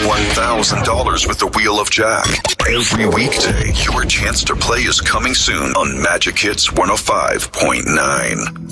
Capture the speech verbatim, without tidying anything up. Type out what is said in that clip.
one thousand dollars with the Wheel of Jack. Every weekday, your chance to play is coming soon on Magic Hits one oh five point nine.